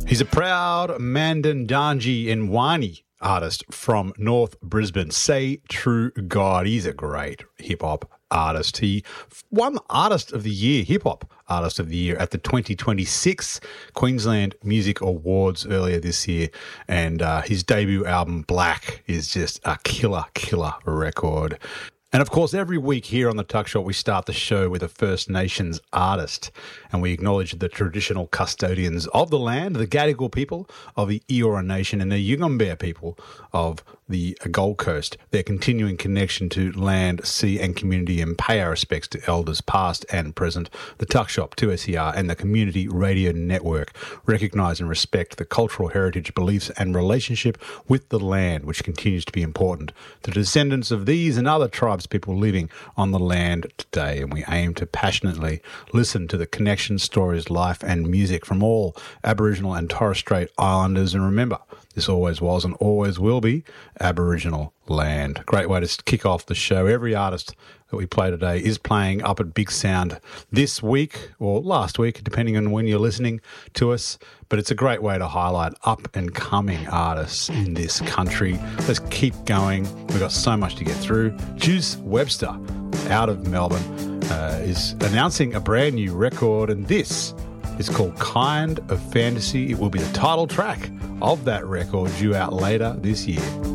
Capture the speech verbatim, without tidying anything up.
He's a proud Mandandangi and Wani artist from North Brisbane. Say True God. He's a great hip-hop artist. He won Artist of the Year, Hip-Hop Artist of the Year at the twenty twenty-six Queensland Music Awards earlier this year. And uh, his debut album, Black, is just a killer, killer record. And, of course, every week here on the Tuck Shop, we start the show with a First Nations artist, and we acknowledge the traditional custodians of the land, the Gadigal people of the Eora Nation and the Yugambeh people of the Gold Coast, their continuing connection to land, sea and community, and pay our respects to elders past and present. The Tuck Shop, two S E R and the Community Radio Network recognise and respect the cultural heritage, beliefs and relationship with the land, which continues to be important to descendants of these and other tribes people living on the land today. And we aim to passionately listen to the connection, stories, life and music from all Aboriginal and Torres Strait Islanders. And remember, this always was and always will be Aboriginal land. Great way to kick off the show. Every artist that we play today is playing up at Big Sound this week or last week, depending on when you're listening to us. But it's a great way to highlight up-and-coming artists in this country. Let's keep going. We've got so much to get through. Juice Webster, out of Melbourne, uh, is announcing a brand new record, and this is called Kind of Fantasy. It will be the title track of that record, due out later this year.